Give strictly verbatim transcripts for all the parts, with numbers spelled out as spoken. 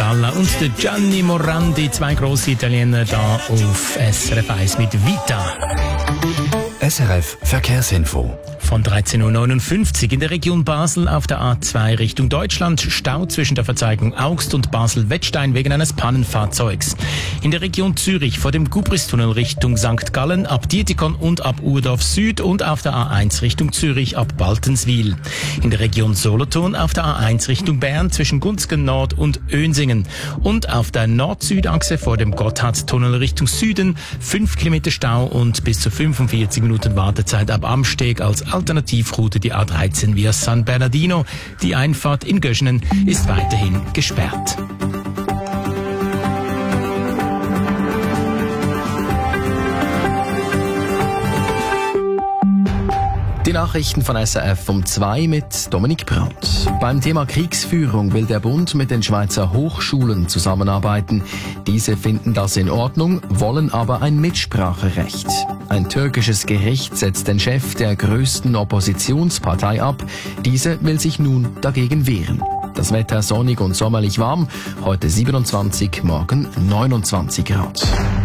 Dalla und der Gianni Morandi, zwei grosse Italiener da auf S R F eins mit Vita. S R F Verkehrsinfo. Von dreizehn Uhr neunundfünfzig in der Region Basel auf der A zwei Richtung Deutschland. Stau zwischen der Verzweigung Augst und Basel-Wettstein wegen eines Pannenfahrzeugs. In der Region Zürich vor dem Gubristunnel Richtung Sankt Gallen ab Dietikon und ab Urdorf Süd und auf der A eins Richtung Zürich ab Baltenswil. In der Region Solothurn auf der A eins Richtung Bern zwischen Gunzgen Nord und Önsingen. Und auf der Nord-Süd-Achse vor dem Gotthardtunnel Richtung Süden fünf Kilometer Stau und bis zu fünfundvierzig Minuten Wartezeit ab Amsteg als Alternativroute die A dreizehn via San Bernardino. Die Einfahrt in Göschenen ist weiterhin gesperrt. Die Nachrichten von S R F um zwei mit Dominik Brandt. Beim Thema Kriegsführung will der Bund mit den Schweizer Hochschulen zusammenarbeiten. Diese finden das in Ordnung, wollen aber ein Mitspracherecht. Ein türkisches Gericht setzt den Chef der größten Oppositionspartei ab. Diese will sich nun dagegen wehren. Das Wetter sonnig und sommerlich warm. Heute siebenundzwanzig, morgen neunundzwanzig Grad.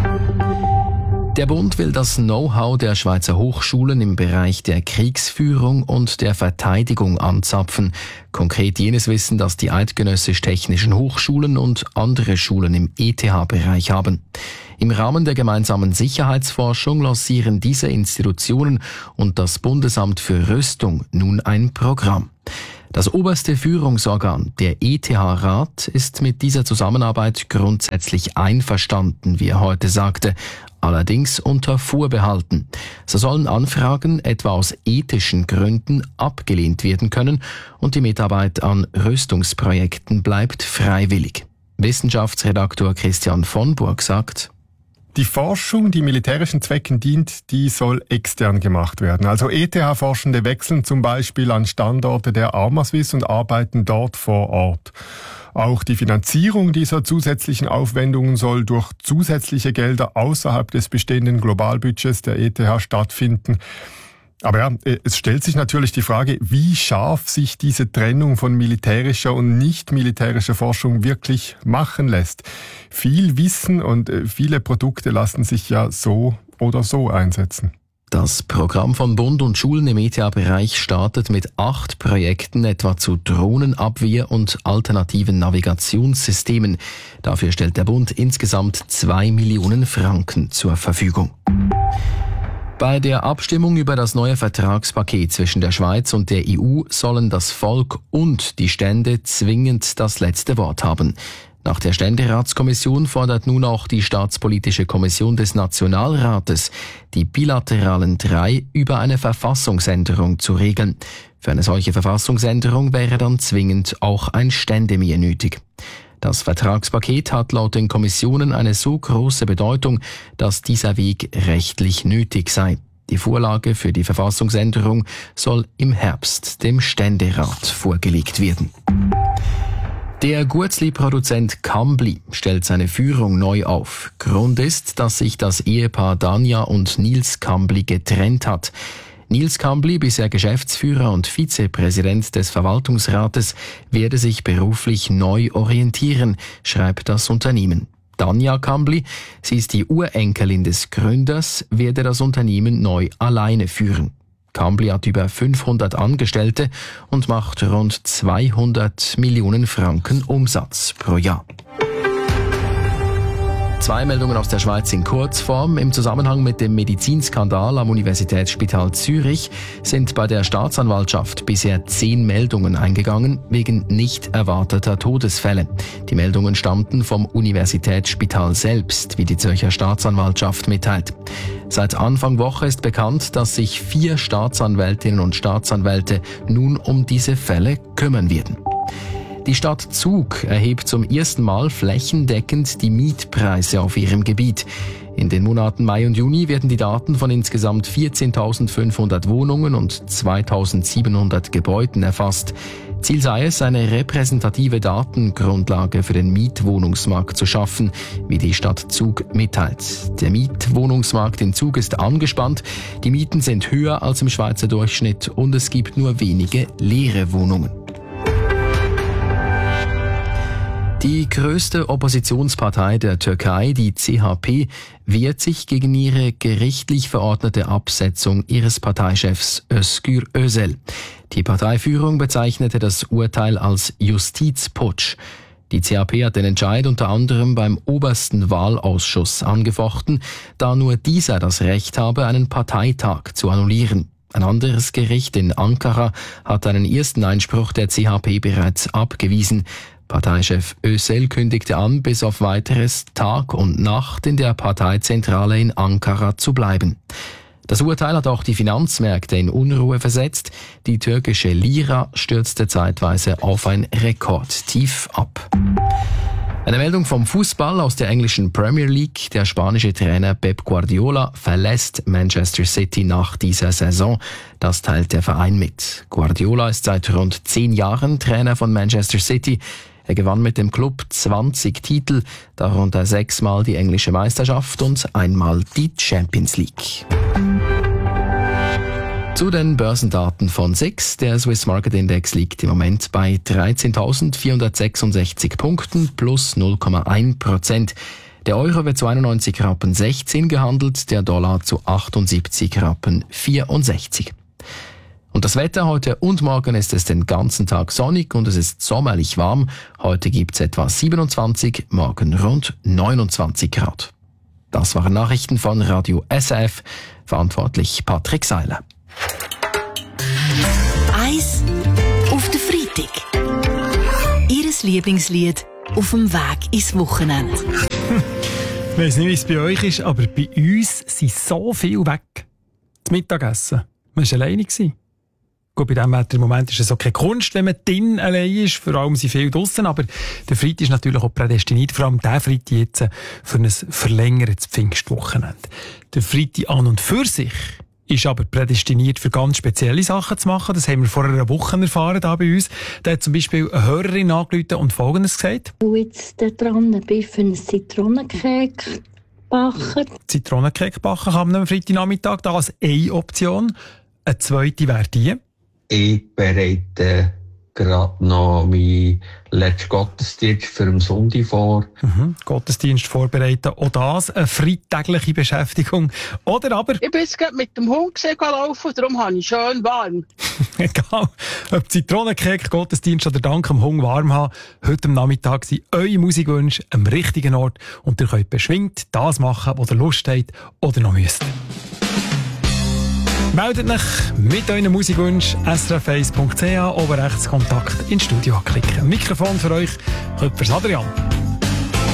Der Bund will das Know-how der Schweizer Hochschulen im Bereich der Kriegsführung und der Verteidigung anzapfen. Konkret jenes Wissen, das die eidgenössisch-technischen Hochschulen und andere Schulen im E T H-Bereich haben. Im Rahmen der gemeinsamen Sicherheitsforschung lancieren diese Institutionen und das Bundesamt für Rüstung nun ein Programm. Das oberste Führungsorgan, der E T H-Rat, ist mit dieser Zusammenarbeit grundsätzlich einverstanden, wie er heute sagte, allerdings unter Vorbehalten. So sollen Anfragen etwa aus ethischen Gründen abgelehnt werden können und die Mitarbeit an Rüstungsprojekten bleibt freiwillig. Wissenschaftsredaktor Christian von Burg sagt: Die Forschung, die militärischen Zwecken dient, die soll extern gemacht werden. Also E T H-Forschende wechseln zum Beispiel an Standorte der Armaswiss und arbeiten dort vor Ort. Auch die Finanzierung dieser zusätzlichen Aufwendungen soll durch zusätzliche Gelder außerhalb des bestehenden Globalbudgets der E T H stattfinden. Aber ja, es stellt sich natürlich die Frage, wie scharf sich diese Trennung von militärischer und nicht militärischer Forschung wirklich machen lässt. Viel Wissen und viele Produkte lassen sich ja so oder so einsetzen. Das Programm von Bund und Schulen im E T H-Bereich startet mit acht Projekten etwa zu Drohnenabwehr und alternativen Navigationssystemen. Dafür stellt der Bund insgesamt zwei Millionen Franken zur Verfügung. Bei der Abstimmung über das neue Vertragspaket zwischen der Schweiz und der E U sollen das Volk und die Stände zwingend das letzte Wort haben. Nach der Ständeratskommission fordert nun auch die Staatspolitische Kommission des Nationalrates, die bilateralen drei über eine Verfassungsänderung zu regeln. Für eine solche Verfassungsänderung wäre dann zwingend auch ein Ständemehr nötig. Das Vertragspaket hat laut den Kommissionen eine so große Bedeutung, dass dieser Weg rechtlich nötig sei. Die Vorlage für die Verfassungsänderung soll im Herbst dem Ständerat vorgelegt werden. Der Guetzli-Produzent Kambly stellt seine Führung neu auf. Grund ist, dass sich das Ehepaar Danja und Nils Kambly getrennt hat. Nils Kambly, bisher Geschäftsführer und Vizepräsident des Verwaltungsrates, werde sich beruflich neu orientieren, schreibt das Unternehmen. Danja Kambly, sie ist die Urenkelin des Gründers, werde das Unternehmen neu alleine führen. Kambly hat über fünfhundert Angestellte und macht rund zweihundert Millionen Franken Umsatz pro Jahr. Zwei Meldungen aus der Schweiz in Kurzform. Im Zusammenhang mit dem Medizinskandal am Universitätsspital Zürich sind bei der Staatsanwaltschaft bisher zehn Meldungen eingegangen wegen nicht erwarteter Todesfälle. Die Meldungen stammten vom Universitätsspital selbst, wie die Zürcher Staatsanwaltschaft mitteilt. Seit Anfang Woche ist bekannt, dass sich vier Staatsanwältinnen und Staatsanwälte nun um diese Fälle kümmern werden. Die Stadt Zug erhebt zum ersten Mal flächendeckend die Mietpreise auf ihrem Gebiet. In den Monaten Mai und Juni werden die Daten von insgesamt vierzehntausendfünfhundert Wohnungen und zweitausendsiebenhundert Gebäuden erfasst. Ziel sei es, eine repräsentative Datengrundlage für den Mietwohnungsmarkt zu schaffen, wie die Stadt Zug mitteilt. Der Mietwohnungsmarkt in Zug ist angespannt, die Mieten sind höher als im Schweizer Durchschnitt und es gibt nur wenige leere Wohnungen. Die größte Oppositionspartei der Türkei, die C H P, wehrt sich gegen ihre gerichtlich verordnete Absetzung ihres Parteichefs Özgür Özel. Die Parteiführung bezeichnete das Urteil als Justizputsch. Die C H P hat den Entscheid unter anderem beim obersten Wahlausschuss angefochten, da nur dieser das Recht habe, einen Parteitag zu annullieren. Ein anderes Gericht in Ankara hat einen ersten Einspruch der C H P bereits abgewiesen. Parteichef Özel kündigte an, bis auf weiteres Tag und Nacht in der Parteizentrale in Ankara zu bleiben. Das Urteil hat auch die Finanzmärkte in Unruhe versetzt. Die türkische Lira stürzte zeitweise auf ein Rekordtief ab. Eine Meldung vom Fußball aus der englischen Premier League. Der spanische Trainer Pep Guardiola verlässt Manchester City nach dieser Saison. Das teilt der Verein mit. Guardiola ist seit rund zehn Jahren Trainer von Manchester City. Er gewann mit dem Club zwanzig Titel, darunter sechsmal die englische Meisterschaft und einmal die Champions League. Zu den Börsendaten von S I X. Der Swiss Market Index liegt im Moment bei dreizehntausendvierhundertsechsundsechzig Punkten plus null Komma eins Prozent. Der Euro wird zu einundneunzig Rappen sechzehn gehandelt, der Dollar zu achtundsiebzig Rappen vierundsechzig. Und das Wetter heute und morgen ist es den ganzen Tag sonnig und es ist sommerlich warm. Heute gibt es etwa siebenundzwanzig, morgen rund neunundzwanzig Grad. Das waren Nachrichten von Radio S R F, verantwortlich Patrick Seiler. Eis auf den Freitag. Ihres Lieblingslied auf dem Weg ins Wochenende. Ich weiss nicht, wie es bei euch ist, aber bei uns sind so viel weg. Das Mittagessen. Man war alleine. Gut, bei diesem Wetter im Moment ist es auch keine Kunst, wenn man drin allein ist. Vor allem sind viele draussen. Aber der Freitag ist natürlich auch prädestiniert. Vor allem der Freitag jetzt für ein verlängertes Pfingstwochenende. Der Freitag an und für sich ist aber prädestiniert für ganz spezielle Sachen zu machen. Das haben wir vor einer Woche erfahren hier bei uns. Da hat zum Beispiel eine Hörerin angerufen und Folgendes gesagt. Ich jetzt da dran bin für einen Zitronencake backen. Zitronencake backen kann man am Freitagnachmittag. Das als eine Option. Eine zweite wäre die. Ich bereite gerade noch meinen letzten Gottesdienst für den Sonntag vor. Mhm. Gottesdienst vorbereiten, auch das eine freitägliche Beschäftigung. Oder aber... Ich bin jetzt gerade mit dem Hund laufen, darum habe ich schön warm. Egal, ob Zitronencake, Gottesdienst oder dank dem Hund warm haben, heute am Nachmittag sind eure Musikwünsche am richtigen Ort und ihr könnt beschwingt das machen, was ihr Lust habt oder noch müsst. Meldet euch mit euren Musikwünschen s r f eins punkt c h, oben rechts Kontakt ins Studio klicken. Mikrofon für euch, Köpfers Adrian.